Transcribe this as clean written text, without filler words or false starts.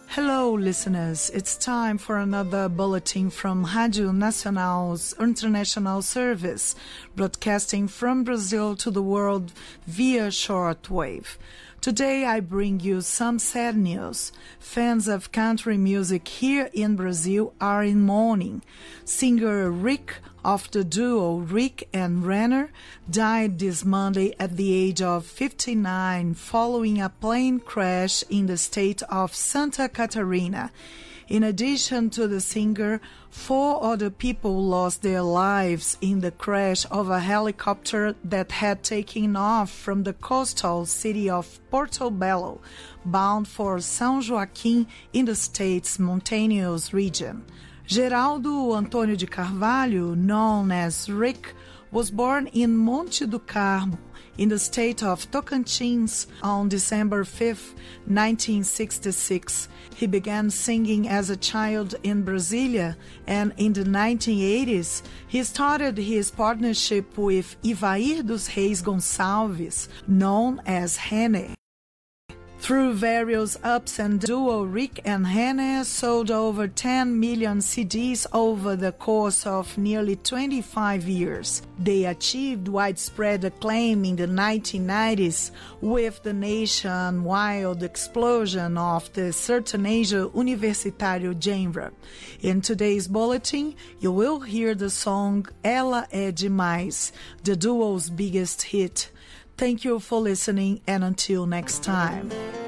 Hello, listeners. It's time for another bulletin from Rádio Nacional's international service, broadcasting from Brazil to the world via shortwave. Today I bring you some sad news. Fans of country music here in Brazil are in mourning. Singer Rick of the duo Rick and Renner died this Monday at the age of 59 following a plane crash in the state of Santa Catarina. In addition to the singer, 4 other people lost their lives in the crash of a helicopter that had taken off from the coastal city of Portobello, bound for São Joaquim in the state's mountainous region. Geraldo Antônio de Carvalho, known as Rick, was born in Monte do Carmo, in the state of Tocantins on December 5, 1966. He began singing as a child in Brasília, and in the 1980s, he started his partnership with Ivair dos Reis Gonçalves, known as René. Through various ups and duo Rick and René sold over 10 million CDs over the course of nearly 25 years. They achieved widespread acclaim in the 1990s with the nationwide explosion of the sertanejo universitário genre. In today's bulletin, you will hear the song Ela é Demais, the duo's biggest hit. Thank you for listening, and until next time.